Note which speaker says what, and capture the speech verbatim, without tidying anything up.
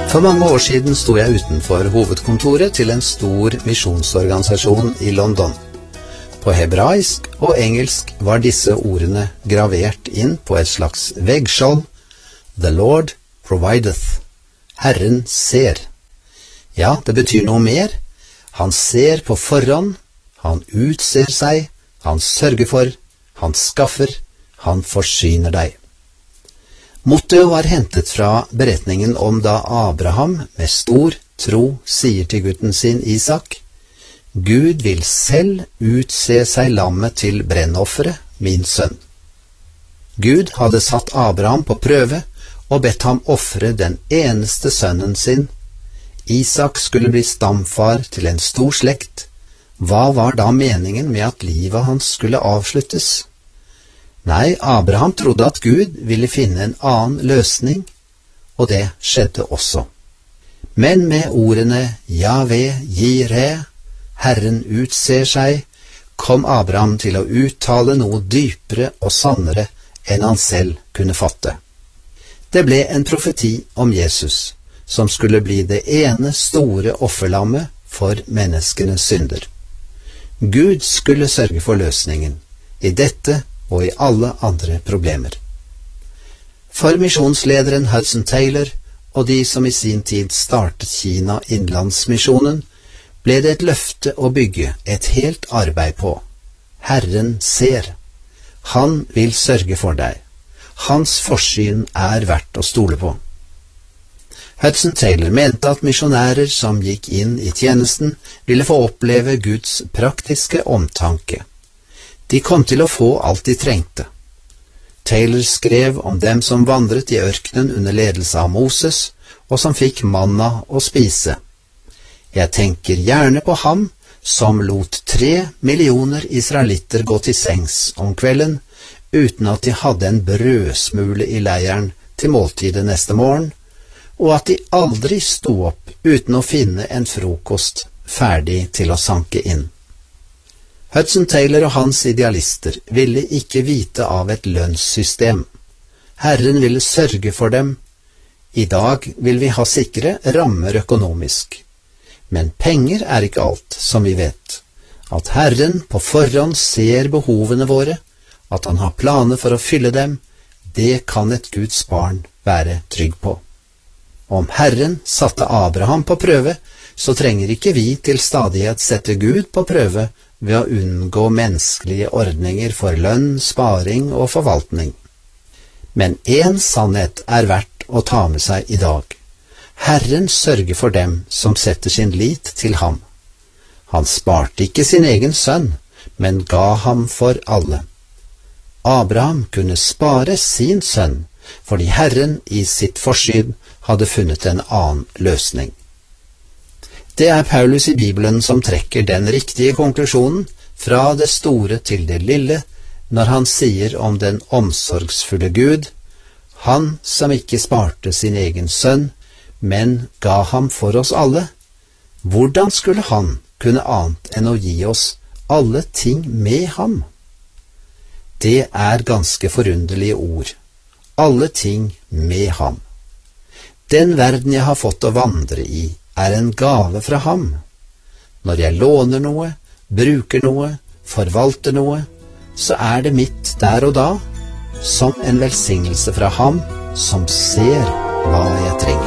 Speaker 1: For mange år siden sto jeg utenfor hovedkontoret til en stor misjonsorganisasjon i London. På hebraisk og engelsk var disse ordene gravert inn på et slags veggskjold. The Lord provideth. Herren ser. Ja, det betyr noe mer. Han ser på forhånd, han utser seg, han sørger for, han skaffer, han forsyner deg. Mottoet var hentet fra beretningen om da Abraham med stor tro sier til gutten sin Isak: Gud vil selv utse seg lammet til brennofferet, min sønn. Gud hadde satt Abraham på prøve og bedt ham offre den eneste sønnen sin. Isak skulle bli stamfar til en stor slekt. Hva var da meningen med at livet hans skulle avsluttes? Nei, Abraham trodde at Gud ville finne en annen løsning, og det skjedde også. Men med ordene Jahve Jireh, Herren utser seg, kom Abraham til å uttale noe dypere og sannere enn han selv kunne fatte. Det ble en profeti om Jesus, som skulle bli det ene store offerlammet for menneskenes synder. Gud skulle sørge for løsningen i dette og i alle andre problemer. For misjonslederen Hudson Taylor og de som i sin tid startet Kina Innlandsmisjonen, ble det et løfte å bygge et helt arbeid på. Herren ser. Han vil sørge for deg. Hans forsyn er verdt å stole på. Hudson Taylor mente at misjonærer som gikk inn i tjenesten ville få oppleve Guds praktiske omtanke. De kom til å få alt de trengte. Taylor skrev om dem som vandret i ørkenen under ledelse av Moses, og som fikk manna å spise. Jeg tenker gjerne på ham som lot tre millioner israelitter gå til sengs om kvelden, uten at de hadde en brødsmule i leiren til måltidet neste morgen, og at de aldri sto opp uten å finne en frokost ferdig til å sanke inn. Hudson Taylor og hans idealister ville ikke vite av et lønnssystem. Herren ville sørge for dem. I dag vil vi ha sikre rammer økonomisk. Men penger er ikke alt, som vi vet. At Herren på forhånd ser behovene våre, at han har planer for å fylle dem, det kan et Guds barn være trygg på. Om Herren satte Abraham på prøve, så trenger ikke vi til stadighet sette Gud på prøve ved å unngå menneskelige ordninger for lønn, sparing og forvaltning. Men en sannhet er verdt å ta med seg i dag. Herren sørger for dem som setter sin lit til ham. Han sparte ikke sin egen sønn, men ga ham for alle. Abraham kunne spare sin sønn, fordi Herren i sitt forsyn hadde funnet en annen løsning. Det er Paulus i Bibelen som trekker den riktige konklusjonen fra det store til det lille, når han sier om den omsorgsfulle Gud: Han som ikke sparte sin egen sønn, men ga ham for oss alle. Hvordan skulle han kunne annet enn å gi oss alle ting med ham? Det er ganske forunderlige ord. Alle ting med ham. Den verden jeg har fått å vandre i, er en gave fra ham. Når jeg låner noe, bruker noe, forvalter noe, så er det mitt der og da, som en velsignelse fra ham som ser hva jeg trenger.